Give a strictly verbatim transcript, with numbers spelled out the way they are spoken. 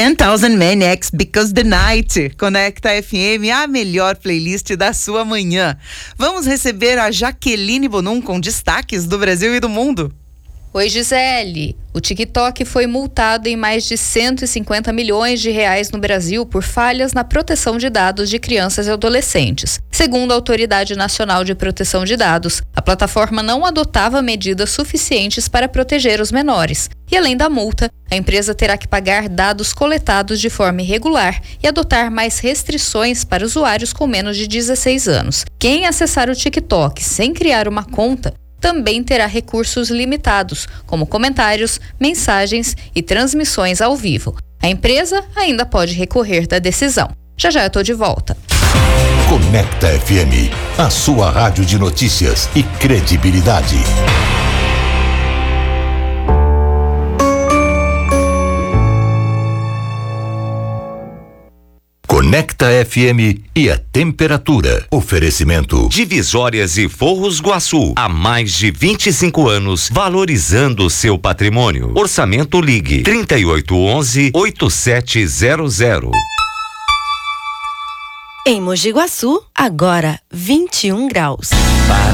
ten thousand Maniacs Because the Night. Conecta F M, a melhor playlist da sua manhã. Vamos receber a Jaqueline Bonum com destaques do Brasil e do mundo. Oi, Gisele. O TikTok foi multado em mais de cento e cinquenta milhões de reais no Brasil por falhas na proteção de dados de crianças e adolescentes. Segundo a Autoridade Nacional de Proteção de Dados, a plataforma não adotava medidas suficientes para proteger os menores. E além da multa, a empresa terá que pagar dados coletados de forma irregular e adotar mais restrições para usuários com menos de dezesseis anos. Quem acessar o TikTok sem criar uma conta também terá recursos limitados, como comentários, mensagens e transmissões ao vivo. A empresa ainda pode recorrer da decisão. Já já eu tô de volta. Conecta F M, a sua rádio de notícias e credibilidade. Conecta F M e a temperatura. Oferecimento Divisórias e Forros Guaçu. Há mais de vinte e cinco anos valorizando o seu patrimônio. Orçamento Ligue trinta e oito onze, oitenta e sete zero zero. Em Mogi Guaçu, agora vinte e um graus. Para